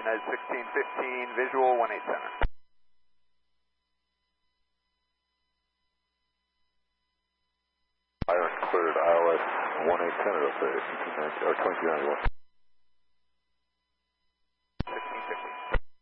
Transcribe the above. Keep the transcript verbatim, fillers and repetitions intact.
Ed sixteen fifteen, visual one eight seven. Iron cleared I L S one eight seven, or twenty-two ninety-one.